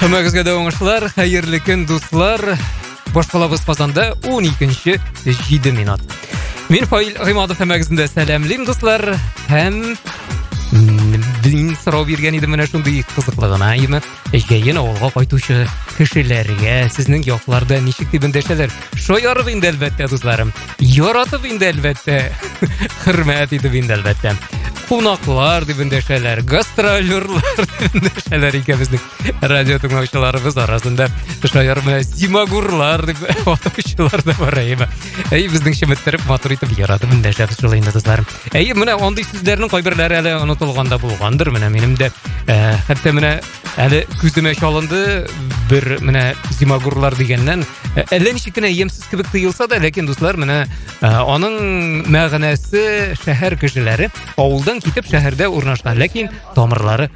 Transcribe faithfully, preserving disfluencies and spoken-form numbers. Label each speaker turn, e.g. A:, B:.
A: Көмегізге де оңышлар, хайырлы күн дуслар. Башқалабыз Қазанда он екінші жеті минут. Мен Фаил Ғимадов көмегізінде сәлемлейм дуслар. Һәм Дин сұрау берген едім міне шундый қызықлығына айымы. Жайын ауылға қайтушы кішілерге сізнің яқларда нешік деп үндешелер. Шойарып енді әлбәтті дусларым. Яратып енді әлбәтті. Хөрмәт етіп енді әлбәтті. Қунақлар деп үндешелер. Гастролерлар деп үндешелер екеміздің радио тыңдаушыларымыз арасында. Шойарып міне зимагурлар деп атаушылар да бар айымы. Әй біздің шеметтіріп матур етіп яратып үндешелер шулайында дусларым. Әй міне ондай сөздерінің қойбірлері әлі ұнытылғанда болғандыр. Міне менің де ә, хәтті міне әлі күздіме шалынды бір міне зимагурлар дегеннен әлі нешекіне емсіз кібік тыйылса да, ләкин дуслар міне оның мәғінәсі шәһәр кешеләре ауылдан кетіп шәһәрдә урнашқан, ләкин тамырлары